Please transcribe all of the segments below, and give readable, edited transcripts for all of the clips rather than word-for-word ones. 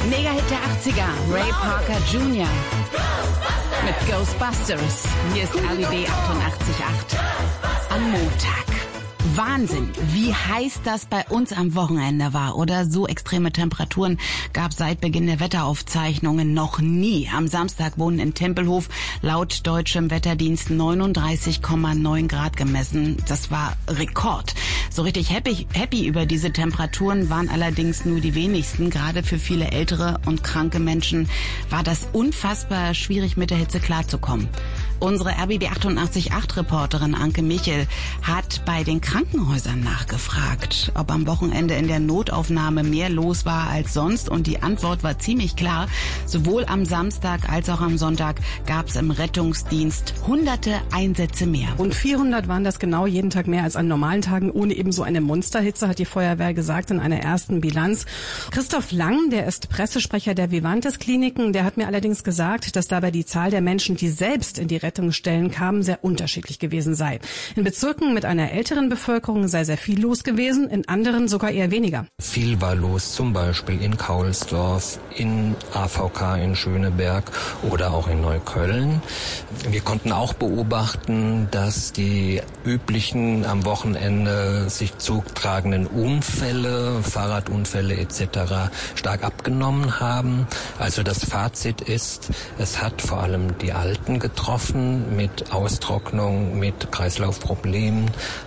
Mega-Hit der 80er, Ray Parker Jr. mit Ghostbusters. Hier ist RBB 88.8 am Montag. Wahnsinn, wie heiß das bei uns am Wochenende war, oder? So extreme Temperaturen gab es seit Beginn der Wetteraufzeichnungen noch nie. Am Samstag wurden in Tempelhof laut deutschem Wetterdienst 39,9 Grad gemessen. Das war Rekord. So richtig happy über diese Temperaturen waren allerdings nur die wenigsten. Gerade für viele ältere und kranke Menschen war das unfassbar schwierig, mit der Hitze klarzukommen. Unsere RBB 88.8 Reporterin Anke Michel hat bei den Krankenhäusern nachgefragt, ob am Wochenende in der Notaufnahme mehr los war als sonst. Und die Antwort war ziemlich klar. Sowohl am Samstag als auch am Sonntag gab es im Rettungsdienst hunderte Einsätze mehr. Rund 400 waren das genau, jeden Tag mehr als an normalen Tagen, ohne eben so eine Monsterhitze, hat die Feuerwehr gesagt in einer ersten Bilanz. Christoph Lang, der ist Pressesprecher der Vivantes Kliniken, der hat mir allerdings gesagt, dass dabei die Zahl der Menschen, die selbst in die Rettungsstellen kamen, sehr unterschiedlich gewesen sei. In Bezirken mit einer älteren Bevölkerung sei sehr viel los gewesen, in anderen sogar eher weniger. Viel war los, zum Beispiel in Kaulsdorf, in AVK in Schöneberg oder auch in Neukölln. Wir konnten auch beobachten, dass die üblichen am Wochenende sich zutragenden Unfälle, Fahrradunfälle etc. stark abgenommen haben. Also das Fazit ist, es hat vor allem die Alten getroffen mit Austrocknung, mit Kreislaufproblemen,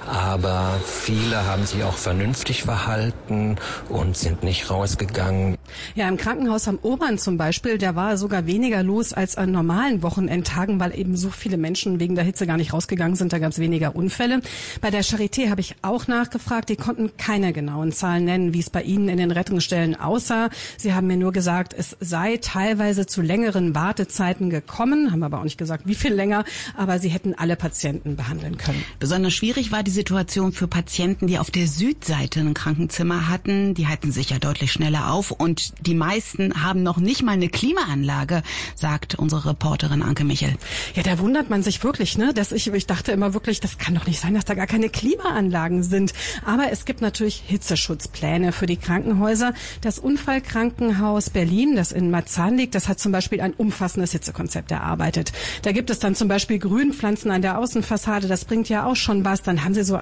aber viele haben sich auch vernünftig verhalten und sind nicht rausgegangen. Ja, im Krankenhaus am Obern zum Beispiel, da war sogar weniger los als an normalen Wochenendtagen, weil eben so viele Menschen wegen der Hitze gar nicht rausgegangen sind, da gab es weniger Unfälle. Bei der Charité habe ich auch nachgefragt, die konnten keine genauen Zahlen nennen, wie es bei ihnen in den Rettungsstellen aussah. Sie haben mir nur gesagt, es sei teilweise zu längeren Wartezeiten gekommen, haben aber auch nicht gesagt, wie viel länger, aber sie hätten alle Patienten behandeln können. Besonders schwierig war die Situation für Patienten, die auf der Südseite ein Krankenzimmer hatten. Die halten sich ja deutlich schneller auf und die meisten haben noch nicht mal eine Klimaanlage, sagt unsere Reporterin Anke Michel. Ja, da wundert man sich wirklich, ne? Ich dachte immer wirklich, das kann doch nicht sein, dass da gar keine Klimaanlagen sind. Aber es gibt natürlich Hitzeschutzpläne für die Krankenhäuser. Das Unfallkrankenhaus Berlin, das in Marzahn liegt, das hat zum Beispiel ein umfassendes Hitzekonzept erarbeitet. Da gibt es dann zum Beispiel Grünpflanzen an der Außenfassade, das bringt ja auch schon was. Dann haben sie so